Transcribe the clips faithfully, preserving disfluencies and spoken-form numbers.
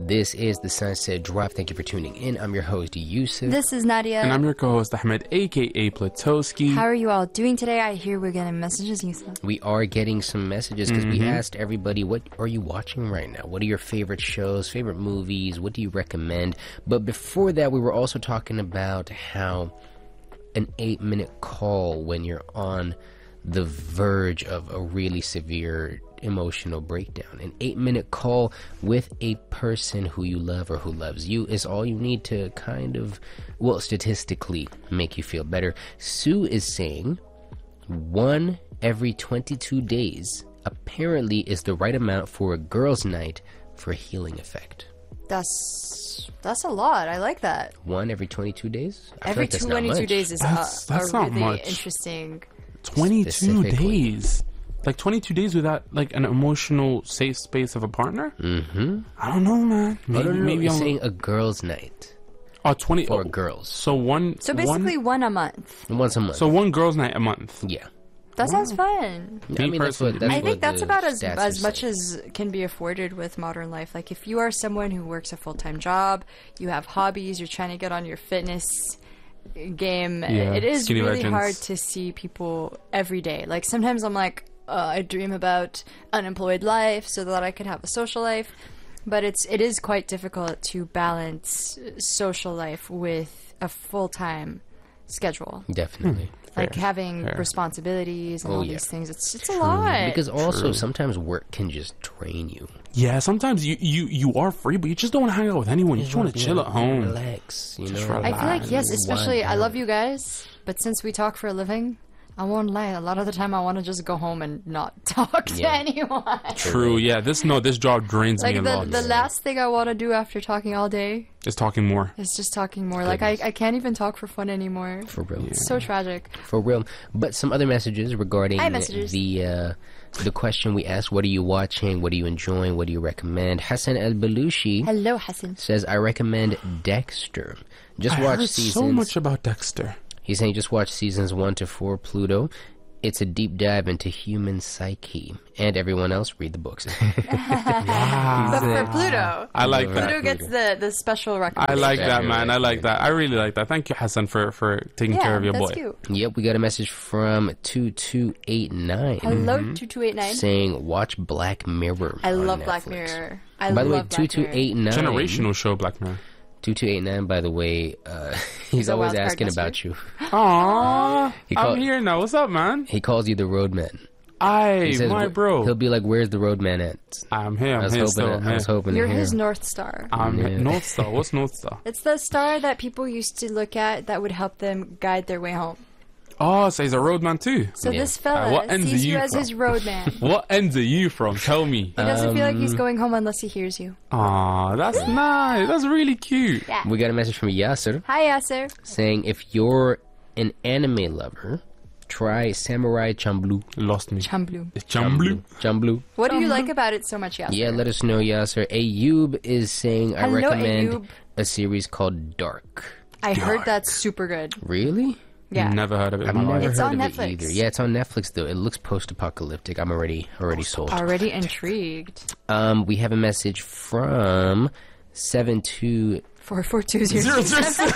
This is the Sunset Drop. Thank you for tuning in. I'm your host, Yusuf. This is Nadia. And I'm your co-host, Ahmed, a k a. Platowski. How are you all doing today? I hear we're getting messages, Yusuf. We are getting some messages because Mm-hmm. we asked everybody, what are you watching right now? What are your favorite shows, favorite movies? What do you recommend? But before that, we were also talking about how an eight-minute call when you're on the verge of a really severe emotional breakdown. An eight-minute call with a person who you love or who loves you is all you need to kind of, well, statistically make you feel better. Sue is saying one every twenty-two days apparently is the right amount for a girl's night for a healing effect. That's that's a lot. I like that. One every twenty-two days? I feel Every like that's not twenty-two much. days is That's- a, that's a not really much. interesting. twenty-two Specifically. days. Like twenty-two days without like an emotional safe space of a partner? Mm-hmm. I don't know, man. Maybe, I don't know. maybe You're I'm saying a girl's night oh, twenty for oh, girls. So one So basically, one, one, a month. Once a month. so one girl's night a month. yeah. That sounds fun. I mean, that's what, personally, that's I what think that's the about as stats as are much saying. as can be afforded with modern life. Like if you are someone who works a full time job, you have hobbies, you're trying to get on your fitness game. Yeah, It is skinny really legends. hard to see people every day. Like sometimes I'm like, uh, I dream about unemployed life so that I could have a social life. But it's it is quite difficult to balance social life with a full time schedule. Definitely. Like Fair, having fair. responsibilities and Oh, all yeah. these things. It's it's a lot. Because also True. sometimes work can just drain you. Yeah, sometimes you, you, you are free, but you just don't want to hang out with anyone. You just want to chill at home. Relax, you Just know. relax. I feel like yes, Wind especially I down. love you guys, but since we talk for a living, I won't lie. A lot of the time, I want to just go home and not talk to Yeah. anyone. True, yeah. This no, this job drains Like me a the lot. the last thing I want to do after talking all day Just talking more. is just talking more. Like I, Goodness. I can't even talk for fun anymore. For real. It's so tragic. For real. But some other messages regarding Hi, messages. the uh, the question we asked, what are you watching? What are you enjoying? What do you recommend? Hassan El-Balushi Hello, Hassan. says, I recommend Dexter. Just I watch heard seasons. so much about Dexter. He's saying just watch seasons one to four, Pluto. It's a deep dive into human psyche. And everyone else, read the books. But for Pluto, I like Yeah. that. Pluto gets the the special I recommendation. like that, Exactly man. right. I like that. I really like that. Thank you, Hassan, for, for taking Yeah, care of your that's boy. cute. Yep, we got a message from two two eight nine Hello, Mm-hmm. two two eight nine. saying watch Black Mirror. I on love Black Netflix. Mirror. I By the way, love two Black two Mirror. eight nine Generational show, Black Mirror. two two eight nine, by the way, uh, he's a always wild card asking mystery. about you. Aww. He I'm called- here now. What's up, man? He calls you the roadman. Aye, He says, my "Wh- bro. He'll be like, where's the roadman at? I'm here. I I'm was here hoping, still. I'm I was here. hoping You're to hear. his North Star. I'm Yeah. here. North Star. What's North Star? It's the star that people used to look at that would help them guide their way home. Oh, so he's a roadman too. So Yeah. this Uh, fella what ends sees are you you as from? his roadman. He What ends are you from? Tell me. doesn't feel like Um, he's going home unless he hears you. Aw, that's nice. That's really cute. Yeah. We got a message from Yasser Hi, Yasser. saying, if you're an anime lover, try Samurai Champloo. Lost me. Chamblu. It's Chamblu. Champloo. What do you like about it so much, Yasser? Yeah, let us know, Yasser. Ayub is saying, I Hello, recommend Ayub. a series called Dark. I heard that's super good. Really? Yeah. Never heard of it. in I've my never life. It's heard on of Netflix. it either. Yeah, it's on Netflix though. It looks post-apocalyptic. I'm already already sold. Already intrigued. Um, we have a message from seven two. Four four two zero. Zero, zero, zero.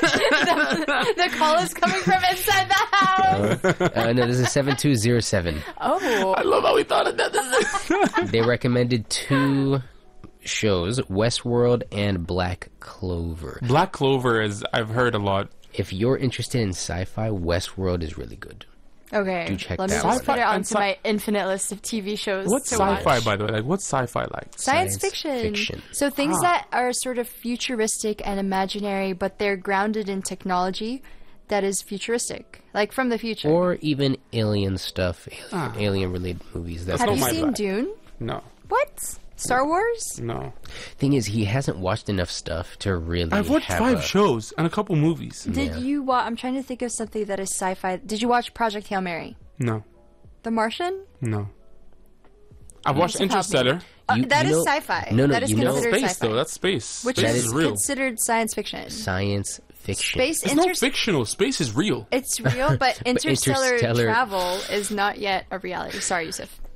The call is coming from inside the house. Uh, no, this is seven two zero seven. Oh, I love how we thought of that. They recommended two shows: Westworld and Black Clover. Black Clover is, I've heard a lot. If you're interested in sci-fi, Westworld is really good. okay. Do check Let me that just one. put it Sci-fi- onto and sci- my infinite list of T V shows. What's to sci-fi, watch. by the way? Like, what's sci-fi like? Science, Science fiction. fiction. So things Ah. that are sort of futuristic and imaginary, but they're grounded in technology that is futuristic, like from the future. Or even alien stuff, alien, Ah. alien-related movies. That's Have not you my seen vibe. Dune? No. What? Star Wars? No. thing is, he hasn't watched enough stuff to really. I've watched have five a- shows and a couple movies. Did Yeah. you watch? I'm trying to think of something that is sci-fi. Did you watch Project Hail Mary? No. The Martian? No. I've watched Yusuf, help me. Interstellar. Uh, You- that you is know- sci-fi. no, no, that is you know- considered Space, sci-fi. though. That's space. Which space is, is real. considered science fiction. Science fiction. Space It's not inter- fictional. Space is real. It's real, but interstellar, interstellar- travel is not yet a reality. Sorry, Yusuf.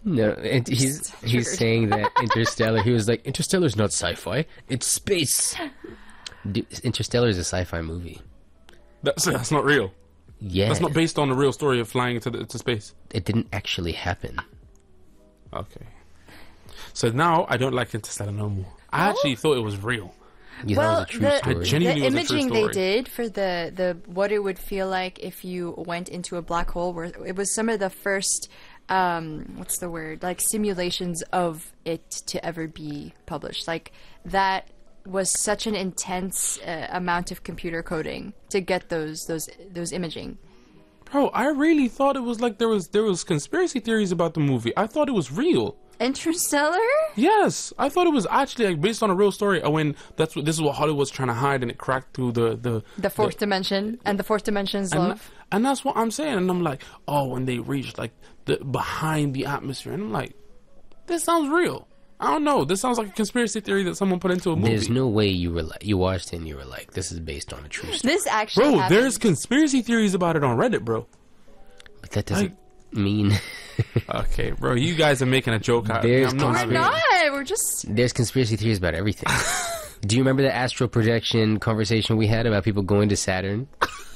No, and he's he's Weird. saying that Interstellar. He was like, Interstellar's not sci-fi. It's space. Dude, Interstellar is a sci-fi movie. That's that's not real. Yeah, That's not based on the real story of flying into the, into space. it didn't actually happen. Okay. So now I don't like Interstellar no more. I actually thought it was real. You Well, thought it was a true the, story. I genuinely- the was a true imaging they story. did for the, the what it would feel like if you went into a black hole, where it was some of the first, um, what's the word, like simulations of it to ever be published. Like that was such an intense uh, amount of computer coding to get those those those imaging. Bro, I really thought it was like there was there was conspiracy theories about the movie. I thought it was real. Interstellar? Yes, I thought it was actually like based on a real story. Uh, When that's what this is what Hollywood's trying to hide, and it cracked through the the The fourth dimension and the fourth dimension's and, love. and that's what I'm saying. And I'm like, oh, when they reached like the behind the atmosphere, and I'm like, this sounds real. I don't know. This sounds like a conspiracy theory that someone put into a movie. There's no way you were like, you watched it and you were like, this is based on a true story. This actually Bro, happened. there's conspiracy theories about it on Reddit, bro. But that doesn't mean Okay, bro, you guys are making a joke out of me. There's I'm not We're having it. not. We're just. there's conspiracy theories about everything. Do you remember the astral projection conversation we had about people going to Saturn?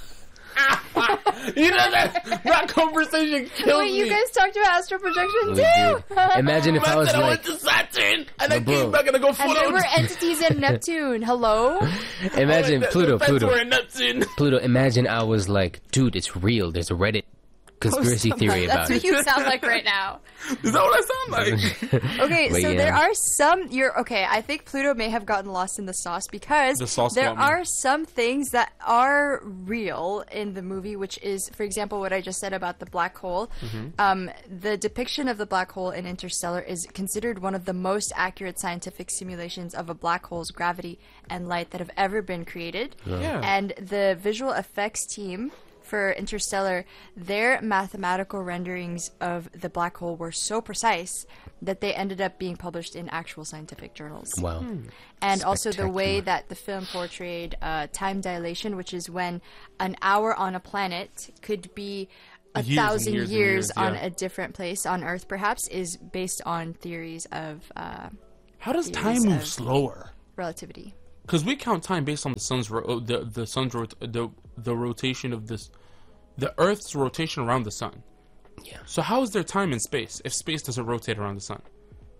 You know that that conversation kills Wait, you me. guys talked about astral projection We too. did. Imagine if I was said I like, went to Saturn and I But bro- came back and I go And float. there were entities in Neptune. Hello? imagine Pluto, Pluto, Were in Neptune. Pluto. Imagine I was like, dude, it's real. There's a Reddit conspiracy theory That's about what it. you sound like right now. Is that what I sound like? Okay, But so yeah. there are some. You're okay. I think Pluto may have gotten lost in the sauce because The sauce there got me. are some things that are real in the movie, which is, for example, what I just said about the black hole. Mm-hmm. Um, the depiction of the black hole in Interstellar is considered one of the most accurate scientific simulations of a black hole's gravity and light that have ever been created. Yeah. And the visual effects team for Interstellar, their mathematical renderings of the black hole were so precise that they ended up being published in actual scientific journals. Wow. And also the way Spectacular. that the film portrayed uh, time dilation, which is when an hour on a planet could be a Years and thousand years years, and years, on yeah. a different place on Earth, perhaps, is based on theories of uh, How does Theories time move of- slower? relativity. Because we count time based on the sun's ro- uh, the the sun's rot- the the rotation of this, the Earth's rotation around the sun. Yeah. So how is there time in space if space doesn't rotate around the sun?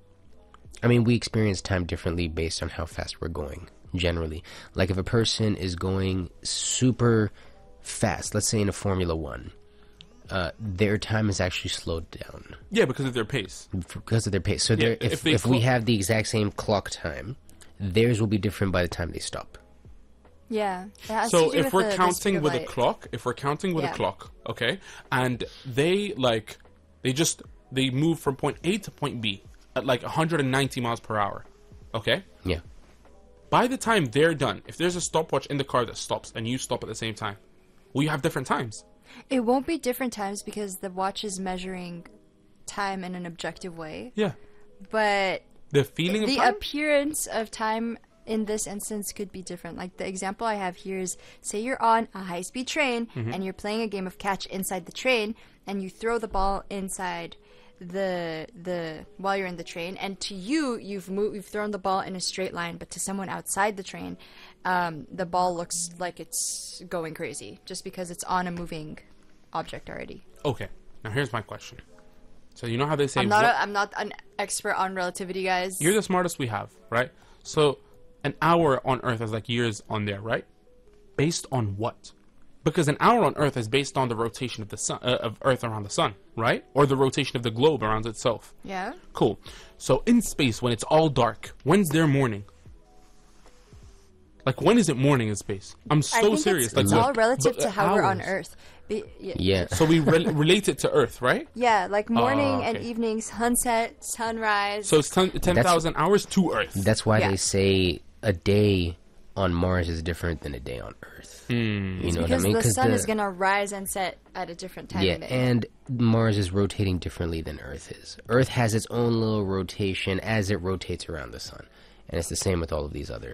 I mean, we experience time differently based on how fast we're going, generally. Like if a person is going super fast, let's say in a Formula One, uh, their time is actually slowed down Yeah, because of their pace. because of their pace. So Yeah, they're- if, if they if we clo- have the exact same clock time, theirs will be different by the time they stop. Yeah. It has So to do if with we're the- the counting speed of with a light. clock, if we're counting with Yeah. a clock, okay, and they like they just they move from point A to point B at like one hundred ninety miles per hour, okay. Yeah. By the time they're done, if there's a stopwatch in the car that stops and you stop at the same time, well, you have different times. It won't be different times because the watch is measuring time in an objective way. Yeah, But the feeling of the time. appearance of time in this instance could be different. Like the example I have here is, say you're on a high-speed train Mm-hmm. and you're playing a game of catch inside the train, and you throw the ball inside the the while you're in the train, and to you you've moved you've thrown the ball in a straight line, but to someone outside the train, um, the ball looks like it's going crazy just because it's on a moving object already. Okay, now here's my question. So you know how they say I'm not what- a, I'm not an expert on relativity, guys. you're the smartest we have, right? So an hour on Earth is like years on there, right? Based on what? Because an hour on Earth is based on the rotation of the sun, uh, of Earth around the sun, right? Or the rotation of the globe around itself. Yeah. Cool. So in space, when it's all dark, when's their morning? Like when is it morning in space? I'm so I think serious. It's, like it's what- all relative but, to uh, how we're on hours. Earth. Be, yeah. Yeah. So we re- relate it to Earth, right? Yeah, like morning and okay. evening, sunset, sunrise. So it's ten thousand hours to Earth. That's why Yeah. they say a day on Mars is different than a day on Earth. Hmm. You know what I because mean? the sun the- is gonna rise and set at a different time Yeah, of day. and Mars is rotating differently than Earth is. Earth has its own little rotation as it rotates around the sun. And it's the same with all of these other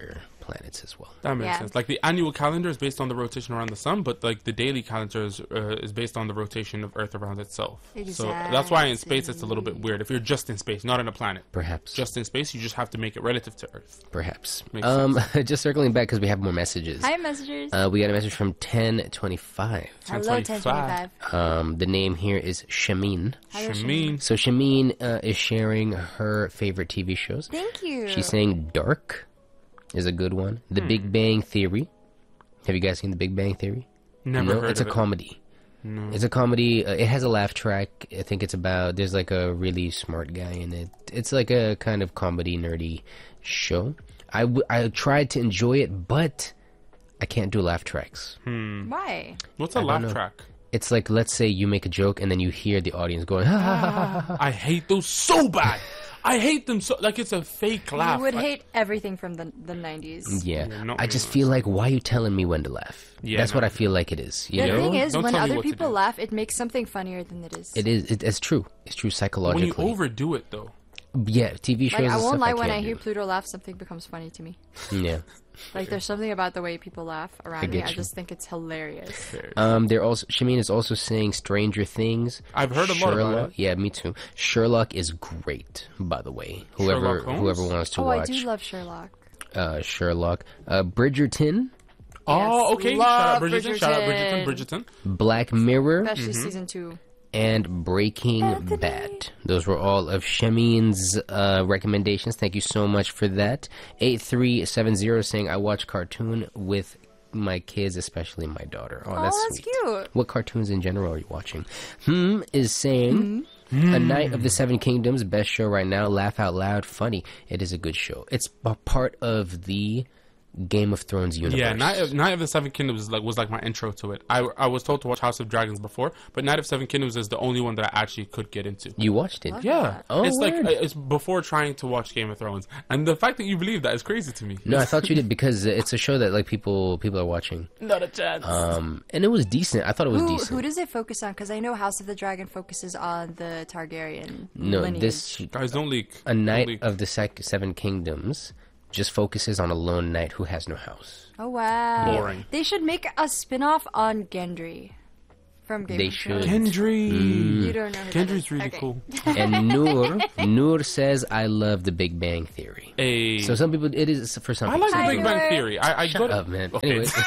planets as well. That makes Yeah. sense. Like the annual calendar is based on the rotation around the sun, but like the daily calendar is, uh, is based on the rotation of Earth around itself. So that's why in space it's a little bit weird. If you're just in space, not in a planet, Perhaps. just in space, you just have to make it relative to Earth. Perhaps. Makes Um, just circling back because we have more messages. Hi, messengers. Uh, we got a message from ten twenty-five. Hello, ten twenty-five. Um, the name here is Shamin. Hello, Shameen. So Shamin uh, is sharing her favorite T V shows. Thank you. She's saying Dark is a good one. The Hmm. Big Bang Theory. Have you guys seen The Big Bang Theory? Never no, heard it's a of it. comedy. No. It's a comedy. Uh, it has a laugh track. I think it's about. There's like a really smart guy in it. It's like a kind of comedy nerdy show. I, w- I tried to enjoy it, but I can't do laugh tracks. Why? What's a I don't laugh know. track? It's like, let's say you make a joke and then you hear the audience going, ha ha ha ha ha. I hate those so bad. I hate them so. Like it's a fake laugh. You would I- hate everything from the the nineties. Yeah, Yeah, not I just really. feel like, why are you telling me when to laugh? Yeah, That's no. what I feel like it is. You The know, thing is, Don't when tell me other what to people do. laugh, it makes something funnier than it is. it is. It, it's true. It's true when psychologically. you overdo it though. yeah, T V shows. Like, I and won't stuff lie, when I can't hear do. Pluto laugh, something becomes funny to me. Yeah. Like, there's something about the way people laugh around me. get I you. just think it's hilarious. Um, they're also. Shamin is also saying Stranger Things. I've heard a lot about Sherlock. it. Yeah, me too. Sherlock is great, by the way. Whoever Sherlock Holmes? whoever wants to Oh, I watch do love Sherlock. uh, Sherlock, uh, Bridgerton, Oh, Yes, okay. Shout out love Bridgerton. Shout out Bridgerton. Bridgerton. Bridgerton. Black Mirror, Especially season two. and Breaking Anthony. Bad. Those were all of Shamin's uh, recommendations. Thank you so much for that. eight three seven zero saying, I watch cartoon with my kids, especially my daughter. Oh, Oh, that's, that's sweet. cute. What cartoons in general are you watching? Hmm is saying, A Night of the Seven Kingdoms, best show right now. Laugh out loud, funny. It is a good show. It's a part of the Game of Thrones universe. Yeah, Night of, Night of the Seven Kingdoms is like was like my intro to it. I, I was told to watch House of Dragons before, but Night of Seven Kingdoms is the only one that I actually could get into. You watched it? Yeah, Oh, it's like word. uh, it's before trying to watch Game of Thrones, and the fact that you believe that is crazy to me. No, I thought you did because it's a show that like people people are watching. Not a chance. Um, and it was decent. I thought it was Who, decent. who does it focus on? Because I know House of the Dragon focuses on the Targaryen no, lineage. this Guys, don't leak. A Don't Night leak. of the Sec- Seven Kingdoms just focuses on a lone knight who has no house. Oh, wow. Boring. They should make a spin-off on Gendry from Game They of should. Thrones. Gendry. You don't know who that Gendry's is. really Okay. cool. And Noor, Noor says, "I love The Big Bang Theory." A. So some people, it is for some I people. like The Hi, Big Bang Noor. Theory. I, I Shut go to, up, man. Okay. Anyways.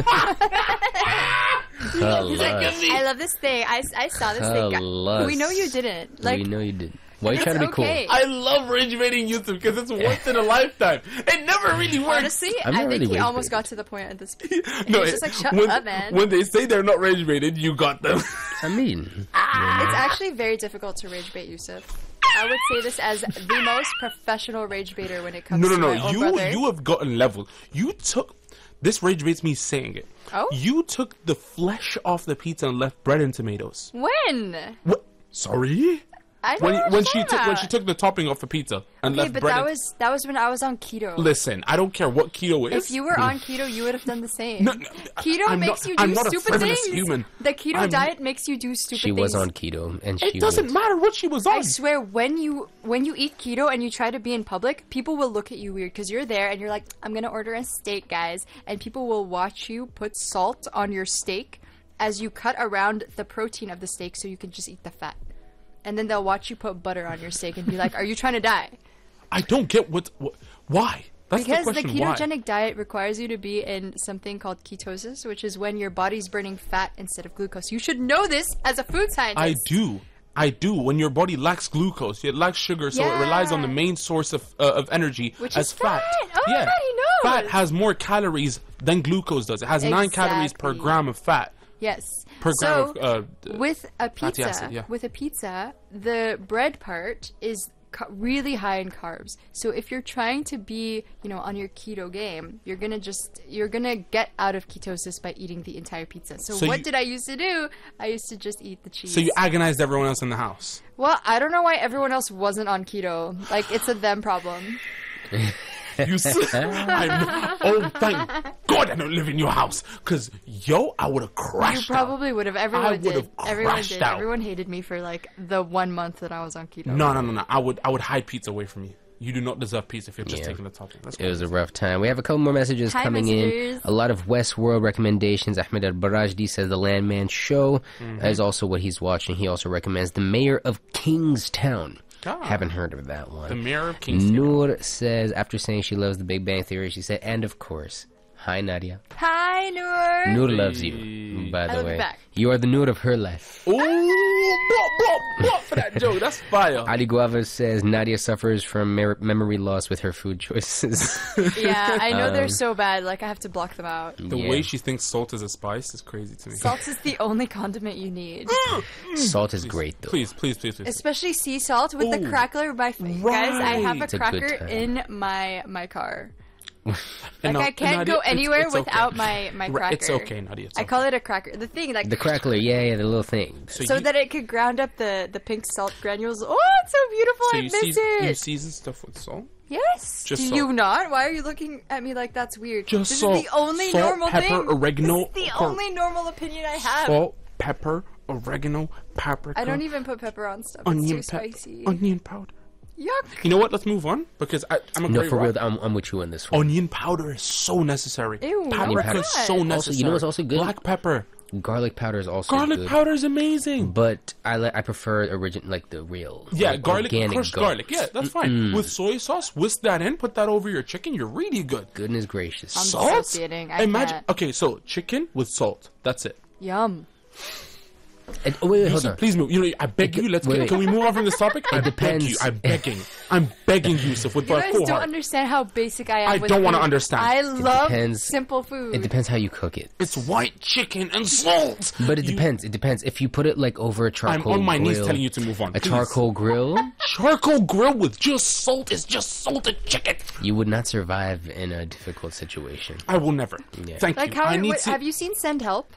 I love this thing. I, I saw this thing. Hellas. We know you didn't. Like, we know you did. Why are you it's trying to be okay. cool? I love rage baiting YouTube because it's once in a lifetime. It never really works. honestly, I'm I not think really he rage almost baiting. got to the point at this. no, He's it- just like, shut when, up, man. When they say they're not rage baited, you got them. I mean, It's actually very difficult to rage bait Yusuf. I would say this as the most professional rage baiter when it comes no, no, to no. my own You brother. you have gotten level. You took this rage baits me saying it. Oh? You took the flesh off the pizza and left bread and tomatoes. When? What? Sorry. I don't When when understand she took when that. she took the topping off the pizza and Okay, left but bread. that and- was that was when I was on keto. Listen, I don't care what keto is. If you were on keto, you would have done the same. No, no, keto I'm makes not- you do I'm not a stupid frivolous things. human. The keto I'm- diet makes you do stupid she things. was on keto, and she it doesn't was. matter what she was on. I swear, when you when you eat keto and you try to be in public, people will look at you weird because you're there and you're like, "I'm gonna order a steak, guys," and people will watch you put salt on your steak as you cut around the protein of the steak so you can just eat the fat. And then they'll watch you put butter on your steak and be like, "Are you trying to die?" I don't get what, what why. That's Because the the question. why? ketogenic diet requires you to be in something called ketosis, which is when your body's burning fat instead of glucose. You should know this as a food scientist. I do. I do. When your body lacks glucose, it lacks sugar, so it relies on the Yeah. main source of uh, of energy Which as is fat. Oh, yeah. everybody knows. Fat has more calories than glucose does. It has nine calories per Exactly. gram of fat. Yes. Per so, gram of, uh, with a fatty pizza, acid, yeah. with a pizza, the bread part is ca- really high in carbs. So if you're trying to be, you know, on your keto game, you're gonna just you're gonna get out of ketosis by eating the entire pizza. So, So what you- did I used to do? I used to just eat the cheese. So you agonized everyone else in the house. well, I don't know why everyone else wasn't on keto. Like, it's a them problem. You s- I'm, oh, thank God I don't live in your house. Because, yo, I would have You crashed out. probably would have. Everyone I did. would've Everyone crashed did. out. Everyone hated me for like the one month that I was on keto. No, no, no, no. I would, I would hide pizza away from you. You do not deserve peace if you're just Yeah. taking the topic. That's It was a crazy. rough time. We have a couple more messages Hi, coming in. messengers. A lot of Westworld recommendations. Ahmed Al-Barajdi says The Landman Show Mm-hmm. is also what he's watching. He also recommends The Mayor of Kingstown. Ah. Haven't heard of that one. The Mayor of Kingston. Noor says, after saying she loves The Big Bang Theory, she said, and of course, hi Nadia. Hi, Noor. Noor loves you, by the love you way. back. You are the Noor of her life. Ooh, bop, bop, bop for that joke. That's fire. Ali Guava says Nadia suffers from mer- memory loss with her food choices. Yeah, I know Um, they're so bad. Like I have to block them out. The Yeah. way she thinks salt is a spice is crazy to me. Salt is the only condiment you need, Salt is great though. Please, please, please, please. especially sea salt with the Ooh, crackler. My f- guys, I have a right. It's a good cracker time. in my my car. And Like no, I can't Nadia, go it's- anywhere it's okay. without my my Right, cracker. It's okay, Nadia. It's I okay. call it a cracker. The thing, like The crackler, yeah, yeah, the little thing. so you, that it could ground up the the pink salt granules. Oh, it's so beautiful! so I you, miss season, you it. season stuff with salt? Yes. Just Do salt. you not? Why are you looking at me like that's weird? Just this salt. is the only Salt, normal pepper, thing. oregano, This is the cor- only normal opinion I have. Salt, pepper, oregano, paprika. I don't even put pepper on stuff. onion It's too pep- spicy. Onion powder. Yuck. You know what? Let's move on because I, I'm a No, great for real, rock. I'm, I'm with you on this one. Onion powder is so necessary. Ew, Paprika powder. is so necessary. Also, you know what's also good? Black pepper. Garlic powder is also Garlic good. powder is amazing. But I li- I prefer origin like the real. Yeah, like, garlic, organic crushed garlic. garlic. Yeah, that's fine. With soy sauce, whisk that in, put that over your chicken. You're really good. Goodness gracious. I'm Salt? dissociating. I Imagine. can't. Okay, so chicken with salt. That's it. Yum. And- oh, wait, wait, hold Yusuf, on. please move. You know, I beg you. Let's wait, get. wait. Can we move on from this topic? I beg depends. you. I'm begging. I'm begging Yusuf with You my guys full don't heart. understand how basic I am. I with don't wanna food. understand. I love depends. simple food. It depends how you cook it. It's white chicken and salt. But it You- depends. It depends. If you put it like over a I'm charcoal on my grill, knees telling you to move on. a please. charcoal grill, charcoal grill with just salt is just salted chicken. you would not survive in a difficult situation. I will never. Yeah. Thank like you. how? I need what, to. Have you seen Send Help?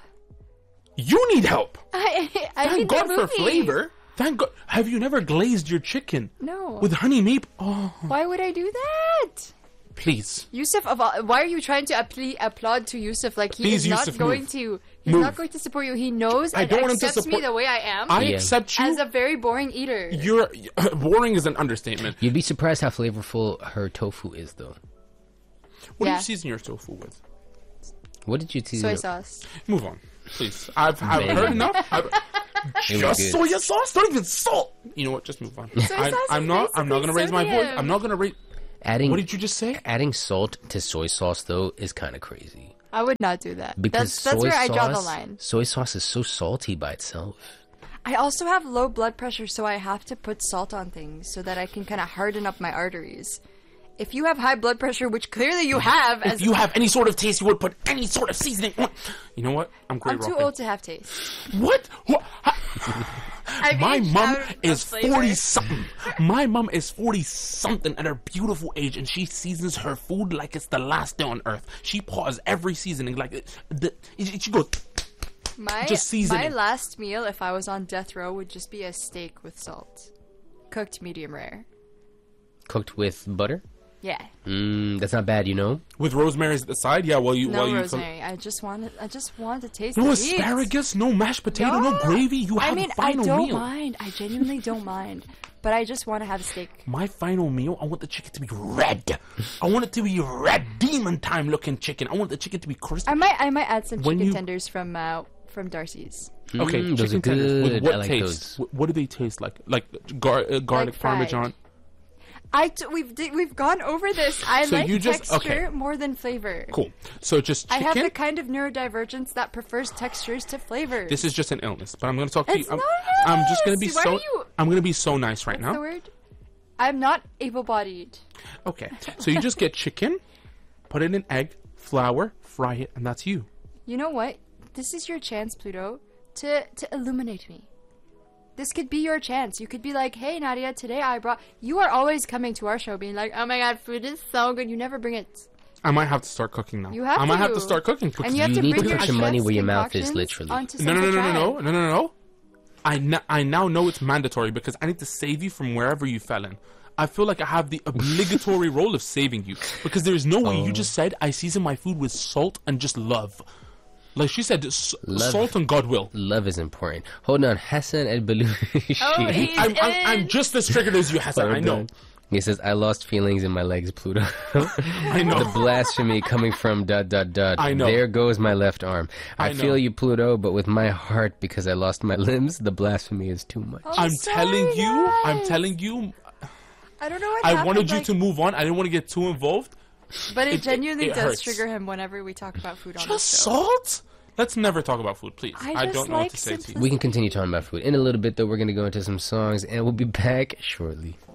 You need help. I, I Thank mean, God the for movie. flavor. Thank God. Have you never glazed your chicken No. with honey maple? Oh, Why would I do that? please. Yusuf, of all, why are you trying to appli- applaud to Yusuf? Like he Please, is not Yusuf, going move. to. He's Move. not going to support you. He knows I and don't want him to accepts me support- the way I am. I Yeah. accept you. as a very boring eater. You're boring is an understatement. You'd be surprised how flavorful her tofu is, though. What do Yeah. you season your tofu with? What did you tease? Soy me? sauce. Move on, please. I've, I've Man. heard enough. I've, It was just good. soy sauce, not even salt. You know what? Just move on. Soy I'm, sauce I'm is not. I'm not gonna basically raise my voice. sodium. I'm not gonna raise. Adding What did you just say? adding salt to soy sauce though is kind of crazy I would not do that. because that's that's soy where sauce, I draw the line. Soy sauce is so salty by itself. I also have low blood pressure, so I have to put salt on things so that I can kind of harden up my arteries. If you have high blood pressure, which clearly you have, as If you have any sort of taste, you would put any sort of seasoning on. You know what? I'm great. I'm too rocking. old to have taste. What? What? Ha- I've My aged mom out of is flavor. forty something. My mom is forty something at her beautiful age, and she seasons her food like it's the last day on earth. She paws every seasoning like it- the. She goes. My Just seasoning. my last meal, if I was on death row, would just be a steak with salt, cooked medium rare. Cooked with butter. Yeah, Mm, that's not bad, you know. With rosemary's at the side, yeah. While you, no while you, rosemary. I just wanted, I just wanted to taste. no the asparagus, no mashed potato, no, No. gravy. You have I mean, a final I don't meal. mind. I genuinely don't mind. But I just want to have a steak. My final meal, I want the chicken to be red. I want it to be red, demon time looking chicken. I want the chicken to be crispy. I might, I might add some When chicken you- tenders from uh, from Darcy's. Okay, Mm, those chicken are tenders. With good. what I like taste? those. Wh- What do they taste like? Like gar- uh, garlic Like fried. parmesan. I t- we've di- we've gone over this. I So like you just- texture okay. more than flavor. Cool. So just I chicken. have the kind of neurodivergence that prefers textures to flavors. This is just an illness, but I'm going to talk to It's you. I'm, not I'm just going to be illness. Why so. are you- I'm going to be so nice right What's now. the word? I'm not able-bodied. Okay. So you just get chicken, put it in egg, flour, fry it, and that's you. You know what? This is your chance, Pluto, to to illuminate me. This could be your chance. You could be like, "Hey, Nadia, today I brought." You are always coming to our show, being like, "Oh my God, food is so good." You never bring it. I might have to start cooking now. You have I might to. have to start cooking. Because And you have You to need bring to your put your money chef's where your mouth is, concoctions literally. onto no, no, no, Central no, no, Drive. no, no, no, no. I, n- I now know it's mandatory because I need to save you from wherever you fell in. I feel like I have the obligatory role of saving you because there is no way. Oh. You just said I season my food with salt and just love. Like she said, s- Love. salt and goodwill. Love is important. Hold on, Hassan El Balushi. Oh, he's I'm, I'm, in. I'm just as triggered as you, Hassan. I know. He says, I lost feelings in my legs, Pluto. I know. The blasphemy coming from dot, dot, dot. I know. There goes my left arm. I, I know. feel you, Pluto, but with my heart, because I lost my limbs, the blasphemy is too much. Oh, I'm sorry, telling you, guys. I'm telling you, I don't know what I happened, wanted you like- to move on. I didn't want to get too involved. But it, it- genuinely it does hurts. trigger him whenever we talk about food on Just the show. salt? Let's never talk about food, please. I I, just don't know like what to say to you. simplicity. We can continue talking about food. In a little bit, though, we're going to go into some songs, and we'll be back shortly.